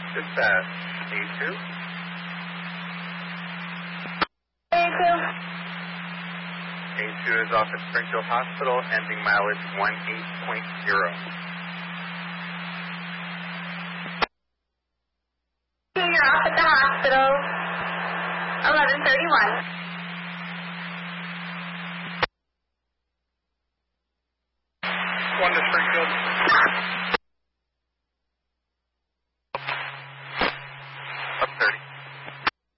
Dispatch, A2. A2. A2 is off at Springfield Hospital, ending mileage 18.0. You're off at the hospital, 11:31. One to Springfield.